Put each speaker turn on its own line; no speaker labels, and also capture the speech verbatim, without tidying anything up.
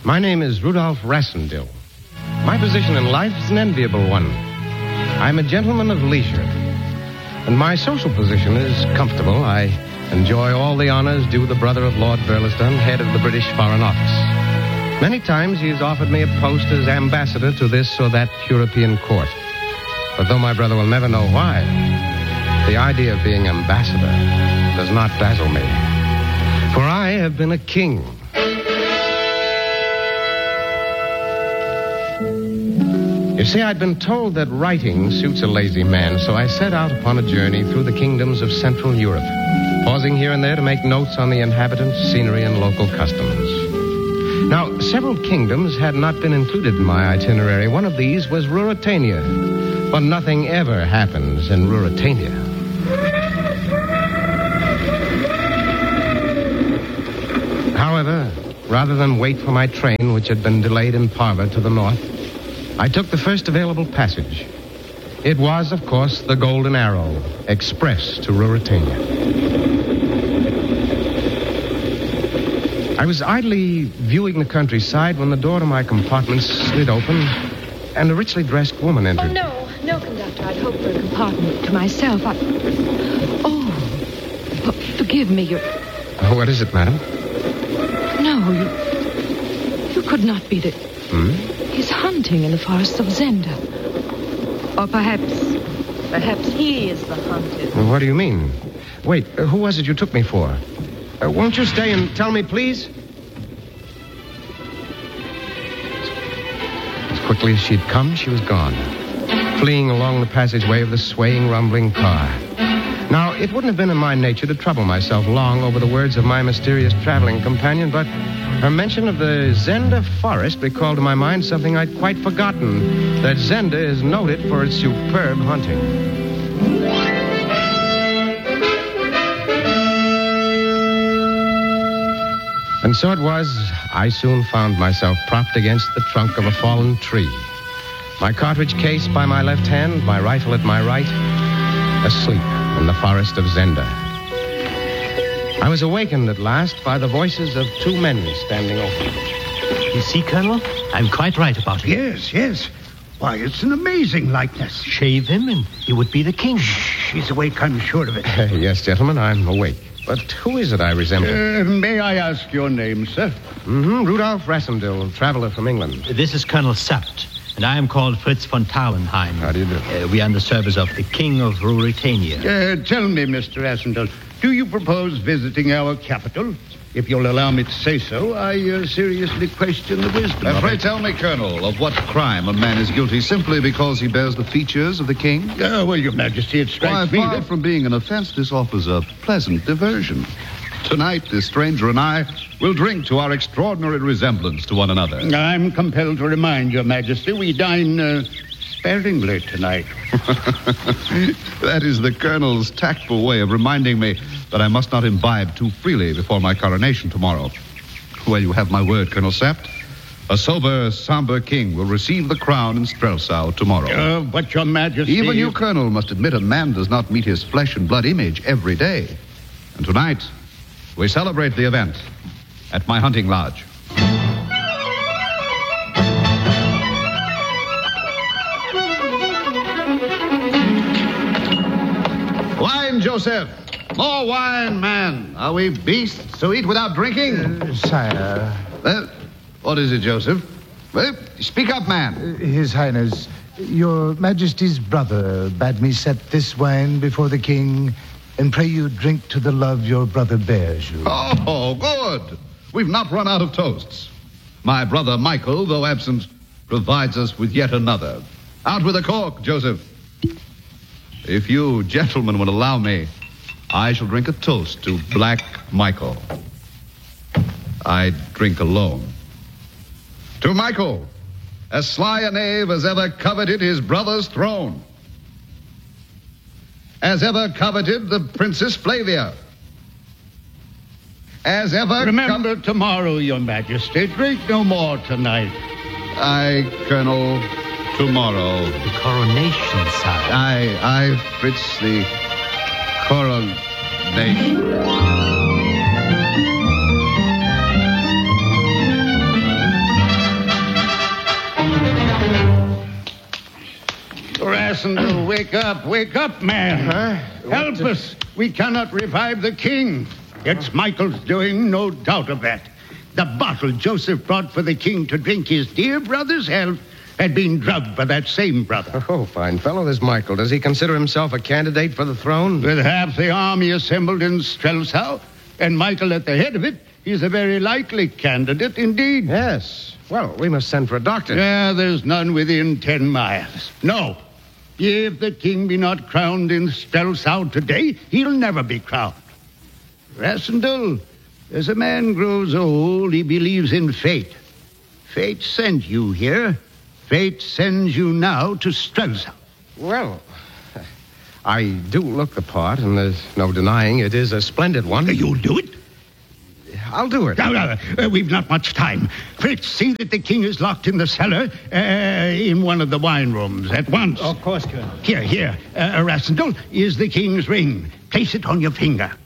My name is Rudolph Rassendyll. My position in life is an enviable one. I'm a gentleman of leisure, and my social position is comfortable. I enjoy all the honors due the brother of Lord Burlesdon, head of the British Foreign Office. Many times he's offered me a post as ambassador to this or that European court. But though my brother will never know why, the idea of being ambassador does not dazzle me. For I have been a king. You see, I'd been told that writing suits a lazy man, so I set out upon a journey through the kingdoms of Central Europe, pausing here and there to make notes on the inhabitants, scenery, and local customs. Now, several kingdoms had not been included in my itinerary. One of these was Ruritania, but nothing ever happens in Ruritania. However, rather than wait for my train, which had been delayed in Parva to the north, I took the first available passage. It was, of course, the Golden Arrow, express to Ruritania. I was idly viewing the countryside when the door to my compartment slid open and a richly dressed woman entered.
Oh, no, no, conductor. I'd hoped for a compartment to myself. I... Oh, oh, forgive me. You're...
What is it, madam?
No, you... You could not be the...
Hmm?
He's hunting in the forests of Zenda. Or perhaps... Perhaps he is the hunted.
Well, what do you mean? Wait, uh, who was it you took me for? Uh, won't you stay and tell me, please? As quickly as she'd come, she was gone, fleeing along the passageway of the swaying, rumbling car. Now, it wouldn't have been in my nature to trouble myself long over the words of my mysterious traveling companion, but her mention of the Zenda forest recalled to my mind something I'd quite forgotten, that Zenda is noted for its superb hunting. And so it was, I soon found myself propped against the trunk of a fallen tree, my cartridge case by my left hand, my rifle at my right, asleep in the forest of Zenda. I was awakened at last by the voices of two men standing over.
You see, Colonel, I'm quite right about it.
Yes, yes. Why, it's an amazing likeness.
Shave him and he would be the king.
Shh, he's awake, I'm sure of it.
Uh, yes, gentlemen, I'm awake. But who is it I resemble?
Uh, may I ask your name, sir?
Mm-hmm, Rudolph Rassendyll, traveler from England.
This is Colonel Sapt, and I am called Fritz von Tauenheim.
How do you do?
Uh, we are in the service of the King of Ruritania.
Uh, tell me, Mister Rassendyll, do you propose visiting our capital? If you'll allow me to say so, I uh, seriously question the wisdom
Uh,
of
pray
it.
tell me, Colonel, of what crime a man is guilty simply because he bears the features of the king?
Uh, well, Your Majesty, it
Why,
strikes me
far
that...
from being an offense, this offers a pleasant diversion. Tonight, this stranger and I will drink to our extraordinary resemblance to one another.
I'm compelled to remind Your Majesty we dine uh, sparingly tonight.
That is the Colonel's tactful way of reminding me that I must not imbibe too freely before my coronation tomorrow. Well, you have my word, Colonel Sapt. A sober, somber king will receive the crown in Strelsau tomorrow.
Uh, but Your Majesty...
Even you, Colonel, must admit a man does not meet his flesh and blood image every day. And tonight, we celebrate the event at my hunting lodge. Wine, Joseph. More wine, man. Are we beasts to eat without drinking?
Uh, sire.
Uh, what is it, Joseph? Well, speak up, man.
Uh, His Highness, Your Majesty's brother bade me set this wine before the king and pray you drink to the love your brother bears you.
Oh, good. We've not run out of toasts. My brother Michael, though absent, provides us with yet another. Out with a cork, Joseph. If you gentlemen will allow me, I shall drink a toast to Black Michael. I drink alone. To Michael, as sly a knave as ever coveted his brother's throne, as ever coveted the Princess Flavia, as ever...
Remember co- tomorrow, Your Majesty. Drink no more tonight.
Aye, Colonel, tomorrow.
The coronation, sire.
Aye, aye, Fritz, the coronation.
Rassendyll, wake up, wake up, man.
Huh?
Help
What, uh,
us. We cannot revive the king. It's Michael's doing, no doubt of that. The bottle Joseph brought for the king to drink his dear brother's health had been drugged by that same brother.
Oh, fine fellow, this Michael. Does he consider himself a candidate for the throne?
With half the army assembled in Strelsau, and Michael at the head of it, he's a very likely candidate indeed.
Yes. Well, we must send for a doctor.
Yeah, there's none within ten miles. No. If the king be not crowned in Strelsau today, he'll never be crowned. Rassendyll, as a man grows old, he believes in fate. Fate sent you here. Fate sends you now to Strelsau.
Well, I do look the part, and there's no denying it is a splendid one.
You'll do it?
I'll do it.
Now, now, uh, we've not much time. Fritz, see that the king is locked in the cellar uh, in one of the wine rooms at once.
Of course, Colonel.
Here, here, uh, Rassendyll, is the king's ring. Place it on your finger.